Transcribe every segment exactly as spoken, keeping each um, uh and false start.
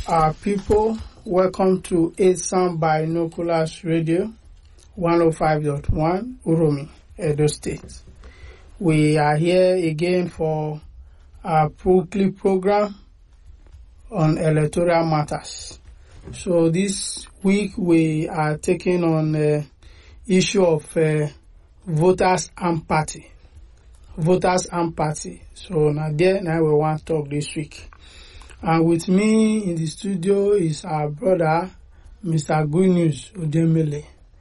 Our people, welcome to eight Sound Binoculars Radio, one oh five point one, Uromi, Edo State. We are here again for our weekly program on electoral matters. So this week we are taking on the issue of uh, voters and party. Voters and party. So now there now we want to talk this week. And with me in the studio is our brother, Mister Good News Udemele.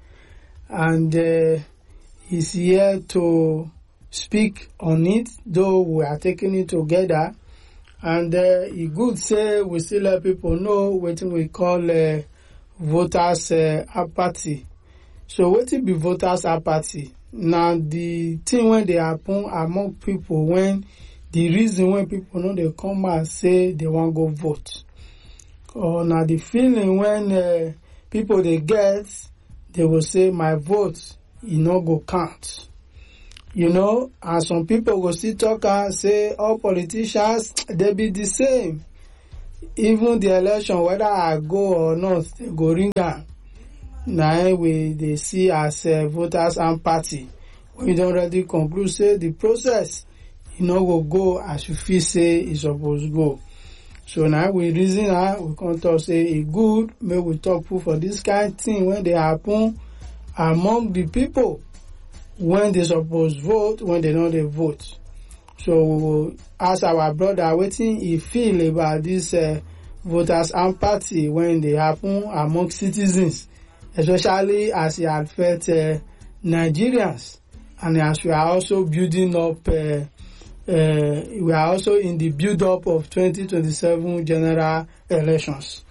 And uh, he's here to speak on it, though we are taking it together. And uh, he good say we still let people know what we call uh, voters uh, apathy. So what it be voters apathy? Now the thing when they happen among people when the reason when people know they come and say they want to go vote. Or now the feeling when uh, people they get, they will say my vote, you know, go count. You know, and some people will still talk and say all politicians, they be the same. Even the election, whether I go or not, they go ring out. Now we they see as uh, voters and party. We don't already conclude say the process, you know, will go as you feel say it's supposed to go. So now we reason now, we can talk say it good, maybe we talk for this kind of thing when they happen among the people. When they suppose vote, when they know they vote. So we will ask our brother what he feel about this uh, voters and party when they happen among citizens, especially as it affects uh, Nigerians, and as we are also building up, uh, uh, we are also in the build-up of twenty twenty-seven general elections.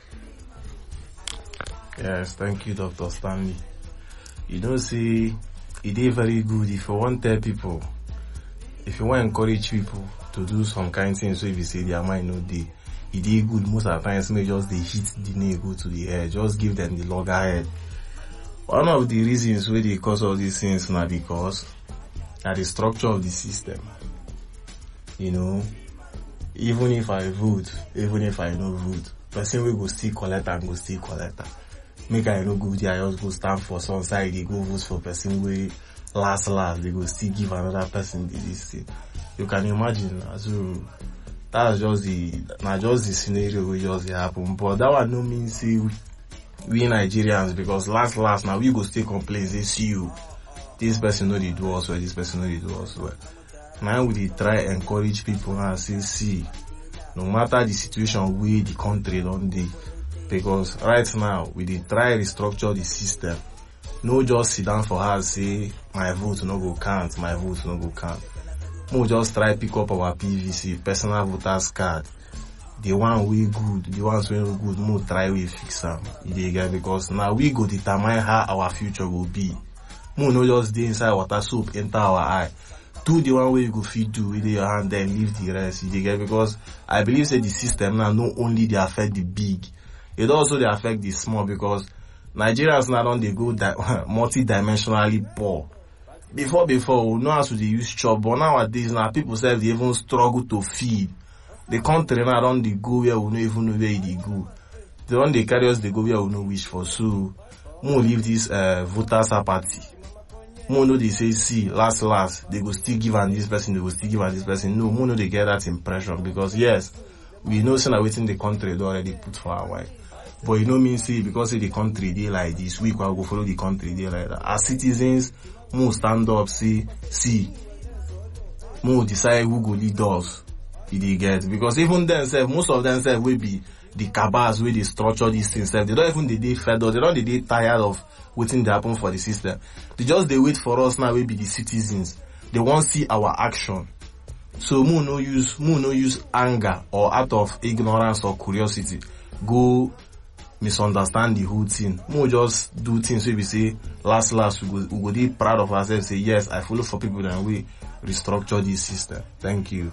Yes, thank you, Doctor Stanley. You know, see, it is very good if you want to tell people, if you want to encourage people to do some kind of things, so if you say their mind no day, it is good most of the times, may just they hit the nail go to the head, just give them the loggerhead. One of the reasons why they cause all these things now because at the structure of the system. You know, even if I vote, even if I no vote, person will go still collect and go still collect. Make I no go there, I just go stand for some side, they go vote for person way last last, they go still give another person this thing. You can imagine, so that's just the, not just the scenario will just happen. But that one no means see we Nigerians, because last last now we go still complain, they see you, this person know they do us well, this person know they do us well. Now we try encourage people and say, see, no matter the situation we the country don't dey, because right now we dey try restructure the system. No just sit down for us say my vote no go count, my vote no go count. No just try pick up our P V C, personal voters card. The one we good, the ones we no good, no try we fix them. Because now we go determine how our future will be. No no just dey inside water soup enter our eye. Do the one way you go feed do with your hand, then leave the rest. You get, because I believe say the system now not only they affect the big, it also they affect the small, because Nigerians now don't they go di- multi-dimensionally poor. Before before we know how to they use chop, but nowadays now people say they even struggle to feed. The country now don't they go where we don't even know where they go. They don't they carry us they go where we know wish for. So we leave this uh, voters apathy. More no they say see last last they go still give and this person, they go still give and this person. No, more no they get that impression, because yes, we know say na waiting the country they already put for our while. But you know mean say because say the country they like this, we can go follow the country they like that. As citizens, more stand up, say see, more decide who go lead us. They get, because even themselves, most of themselves will be the cabals where they structure these things. They don't even they they fed up, they don't they they tired of waiting to happen for the system. They just they wait for us now. We be the citizens. They won't see our action. So mo no use mo no use anger or out of ignorance or curiosity go misunderstand the whole thing. Mo just do things so we say last last we go we go be proud of ourselves. Say yes, I follow for people and we restructure this system. Thank you.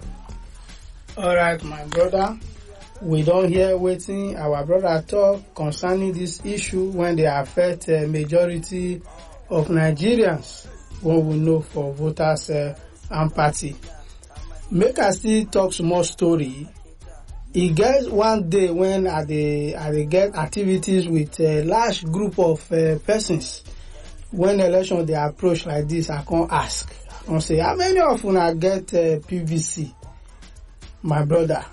All right, my brother. We don't hear waiting our brother talk concerning this issue when they affect a uh, majority of Nigerians. What we know for voters uh, and party. Make us still talk some more story e get one day when I dey I dey get activities with a large group of uh, persons. When election dey approach like this, I come ask, I come say, how many of una get uh, P V C? My brother,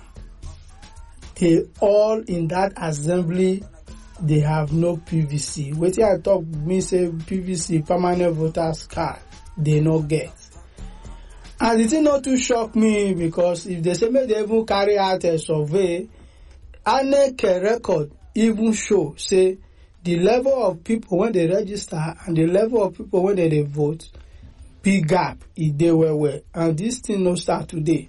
they all in that assembly, they have no P V C. Wetin I talk me say P V C, permanent voters card, they no get. And the thing not too shock me, because if they say make they even carry out a survey, I N E C record even show say the level of people when they register and the level of people when they, they vote, big gap e dey well well. And this thing no start today.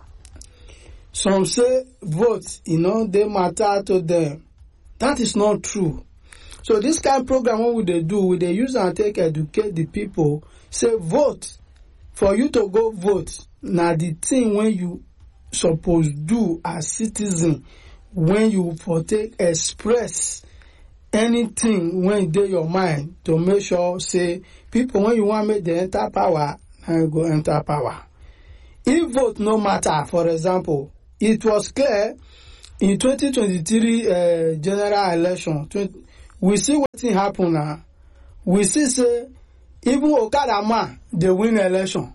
Some say vote, you know, they matter to them. That is not true. So this kind of program, what would they do? Would they use and take educate the people? Say vote. For you to go vote, now the thing when you suppose do as citizen, when you for take express anything when dey your mind to make sure say people when you want make them enter power, now go enter power. If vote no matter, for example, it was clear in twenty twenty-three uh, general election, twenty, we see what happen now. We see say even Okada man, they win election.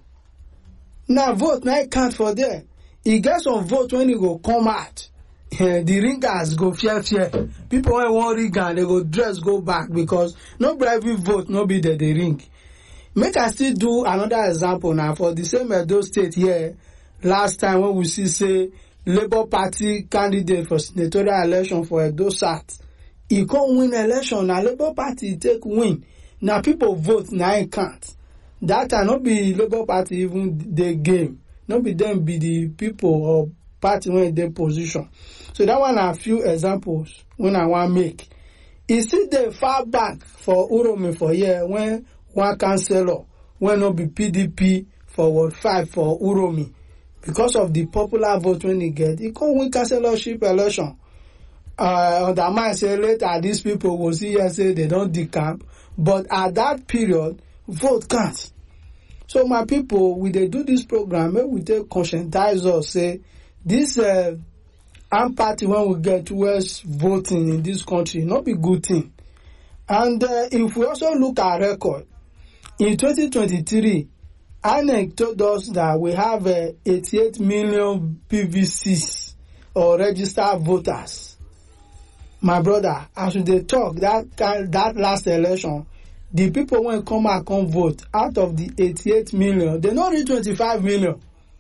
Now vote, now it count for there. He gets some vote when he go come out. The ringers go fear fear. People when want ring and they go dress go back, because no every vote no be there they ring. Make I still do another example now for the same Edo State here. Last time when we see say Labour Party candidate for senatorial election for Edo South, he can't win election. Now Labour Party take win. Now people vote, now it can't. That time not be Labour Party even the game. Not be them be the people or party when they position. So that one are a few examples when I want make. Is it the far back for Uromi for here when one councillor when not be P D P for Ward five for Uromi, because of the popular vote when he get, he can't win councillorship election. Uh, on the mind say later these people will see here say they don't decamp, but at that period vote counts. So my people, we they do this program, maybe we take conscientize us say this uh, armed party when we get towards voting in this country not be good thing. And uh, if we also look at record in twenty twenty-three, I N E C told us that we have uh, eighty-eight million P V Cs or registered voters. My brother, as they talk that that last election, the people when come out come vote out of the eighty-eight million, they not reach twenty-five million.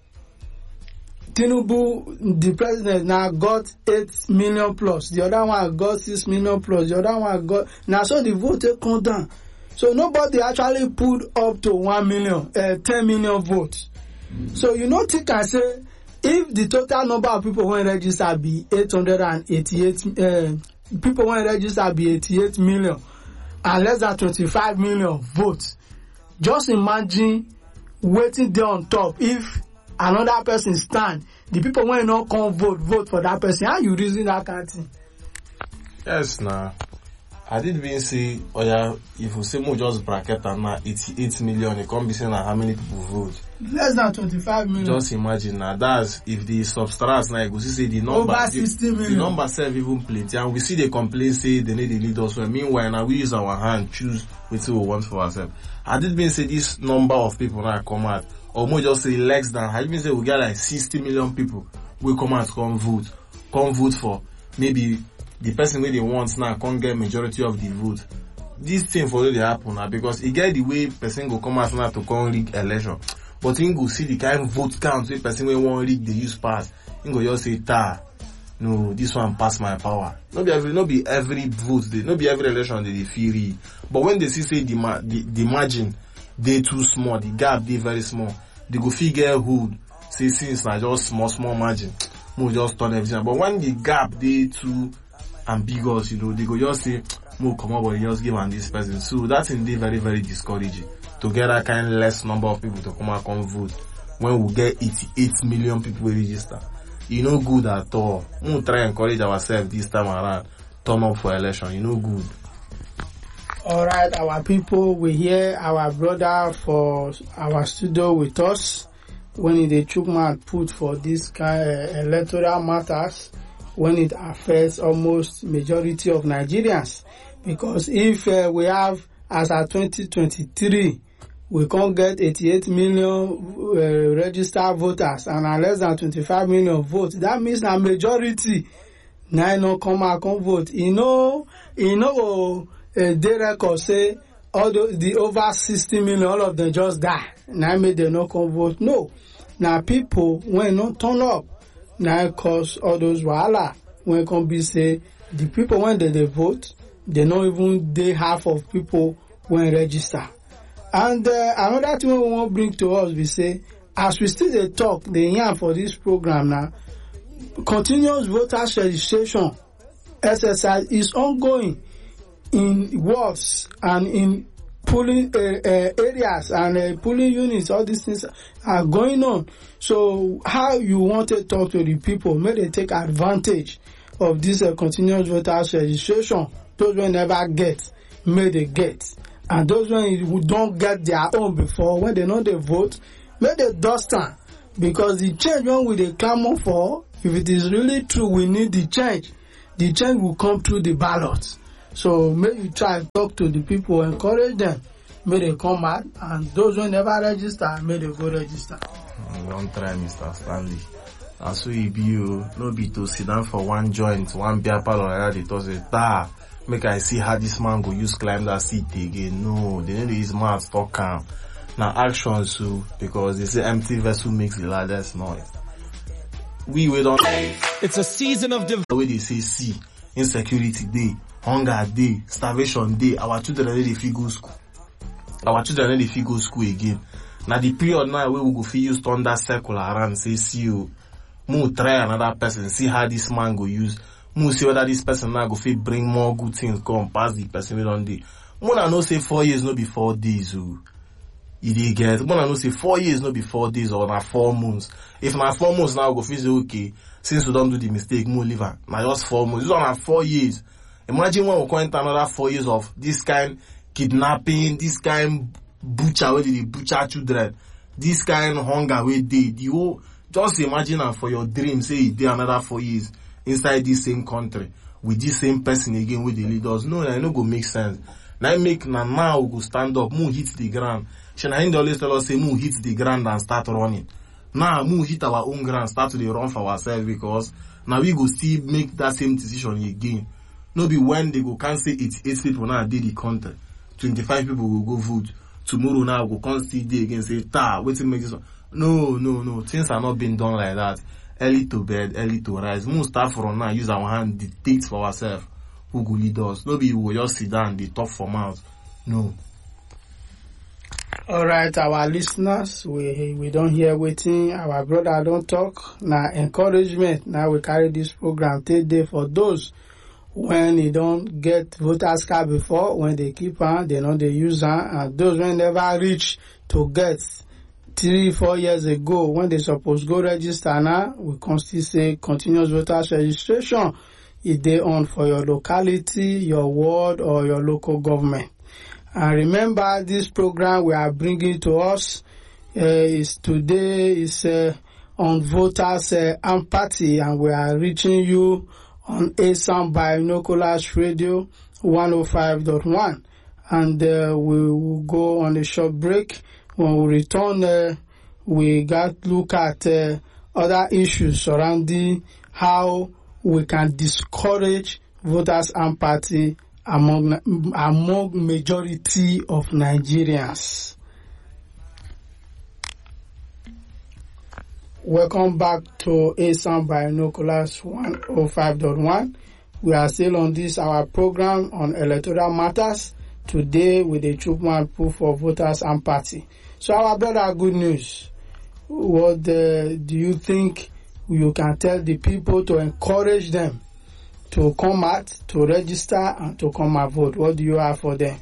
Tinubu, the president, now got eight million plus. The other one got six million plus. The other one got now so the vote take come down. So nobody actually put up to one million, uh, ten million votes. Mm-hmm. So you know, think I say if the total number of people when register be eight hundred eighty-eight, uh, people when register be eighty-eight million, and less than twenty-five million votes. Just imagine waiting there on top. If another person stand, the people when not come vote, vote for that person. How you reason that kind of thing? Yes, nah. I did mean say, oh yeah, if we say more just bracket and now eighty-eight million, you can't be saying how many people vote. Less than twenty-five million. Just imagine now. That's if the substract now, you see say the number, over sixty the, million. The number serve even plenty, and we see they complain say they need the leaders. Well, meanwhile now we use our hand choose what we want for ourselves. I did mean say this number of people now come out, or more just say less than. I mean say we get like sixty million people will come out come vote, come vote for maybe. The person where they want now can't get majority of the vote. This thing for they happen now because it get the way person go come out now to come rig election. But he go see the kind of vote count where person where want rig they use pass. He go just say ta. No, this one pass my power. Not be every not be every vote they not be every election they, they feel real. But when they see say the the, the margin they too small, the gap they very small, they go figure who say since now just small small margin, more just turn everything. But when the gap they too ambiguous, you know, they go just say, "Mo come up, but just give on this person." So that's indeed very, very discouraging to get that kind of less number of people to come and come vote when we get eighty-eight million people register. You know, good at all. We try and encourage ourselves this time around. Turn up for election. You know, good. All right, our people, we hear our brother for our studio with us when the Chukman put for this kind of electoral matters. when it affects almost majority of Nigerians. Because if uh, we have, as at twenty twenty-three, we can't get eighty-eight million uh, registered voters and are less than twenty-five million votes, that means a majority now no come out come vote. You know, you know, uh, they record say all the, the over sixty million, all of them just die. Now make them not come vote. No, now people when not turn up, now cause all those wahala. When come be say the people when they, they vote, they not even they half of people when register. And uh, another thing we want to bring to us, we say, as we still dey talk, the yarn for this program now, continuous voters registration exercise is ongoing in wards and in polling uh, uh, areas and uh, polling units. All these things are going on. So how you want to talk to the people, may they take advantage of this uh, continuous voters registration. Those who never get, may they get. And those who don't get their own before, when they know they vote, may they dust them. Because the change when we they clamor for, if it is really true, we need the change. The change will come through the ballots. So may you try to talk to the people, encourage them. May they come out, and those who never register, may they go register. Don't try, Mister Stanley. And so you be you, no be to sit down for one joint, one beer parlor like that, they toss it, ah, make I see how this man go use climb that seat again. No, they need to use mouth, talk calm. Now actions too, because they say empty vessel makes the loudest noise. We we don't. It's a season of div- the way they say see, insecurity day, hunger day, starvation day. Our children are ready to go school. Our children are ready to go school again. Now the period now where we go feel use thunder circle around say see you, mo try another person, see how this man go use. Mo see whether this person now go fit bring more good things come past the person we don't do. Mo na no say four years no be four days. Oh. You dey get. Mo na no say four years no be four days or na four months. If na four months now go feel say okay, since we don't do the mistake, mo leave am. Na just four months. This one na four years. Imagine when we come into another four years of this kind kidnapping, this kind butcher where they butcher children, this kind of hunger where they the whole. Just imagine am for your dream. Say it dey another four years. Inside this same country with this same person again with the leaders. No, that no go make sense. Now make na now we go stand up, move hit the ground. Shana Hindi always tell us say move hit the ground and start running. Now move hit our own ground, start to run for ourselves because now we go still make that same decision again. No be when they go can't say eighty-eight people now did the country. twenty-five people will go vote. Tomorrow now go can't see day again say ta wait to make this one. No, no, no. Things are not being done like that. Early to bed, early to rise. Most start from now, use our hand, dictate for ourselves who go lead us. Nobody will just sit down, they talk for mouth. No. Alright, our listeners, we we don't hear waiting. Our brother don't talk. Now encouragement. Now we carry this program take day for those when they don't get voters card before, when they keep on, they know they use on, and those when never reach to get three, four years ago, when they supposed go register now, we can still say continuous voters registration if they on for your locality, your ward, or your local government. And remember, this program we are bringing to us uh, is today is uh, on voters uh, empathy, and we are reaching you on A S A M Binoculars Radio one oh five point one, and uh, we will go on a short break. When we return, uh, we got look at uh, other issues surrounding how we can discourage voters' empathy among among majority of Nigerians. Welcome back to A S A M Binoculars one oh five point one. We are still on this our program on electoral matters. Today with the Chupman proof for voters' empathy. So our brother, good news. What uh, do you think you can tell the people to encourage them to come out, to register, and to come and vote? What do you have for them?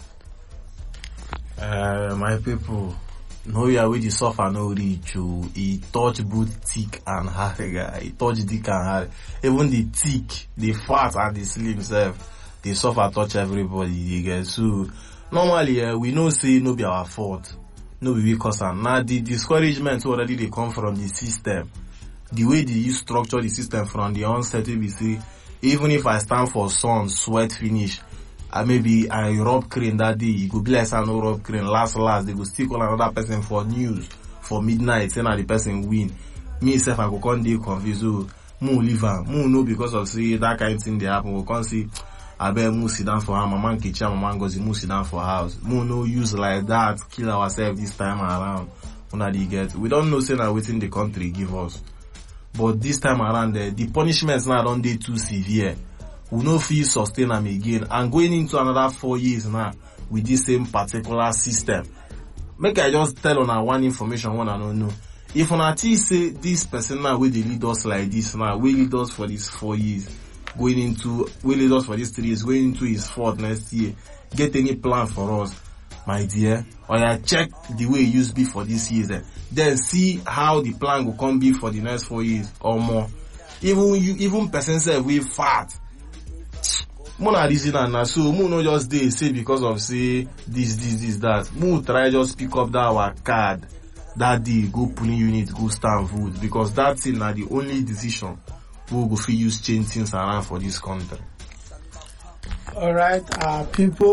Uh, my people, no you with the suffer no reach you. He touch both thick and hard, guy. He touch thick and hard. Even the thick, the fat and the slim self. They suffer touch everybody, you guys. So normally uh, we know say no be our fault, no be because and now the discouragement already they come from the system. the way they use structure the system from the onset, we say, even if I stand for sun, sweat finish, I maybe I rub crane that day, you go be like I no rub crane, last last, they go still call another person for news, for midnight, saying that the person win. Me self, I go come dey confused, so, mo leave am, mo know because of say, that kind of thing they happen, we come see, I bet mo sit down for her, my man kitchen, my man goes, mo sit down for house, mo no use like that, kill ourselves this time around, when they get, we don't know say na wetin the country give us, but this time around, the, the punishments now don't dey too severe. We no feel sustain them again, and going into another four years now with this same particular system. Make I just tell on one information one I don't know. If on a T say this person now will lead us like this now, will lead us for these four years, going into will lead us for these three years, going into his fourth next year, get any plan for us, my dear, or I check the way it used to be for this years, eh? Then see how the plan will come be for the next four years or more. Even you, even person say we fat. Mona reason and na so mo no just dey say because of say this this this that mo try just pick up that our card that day go polling unit go stand vote because that thing na the only decision we go fit use change things around for this country. All right, uh, people.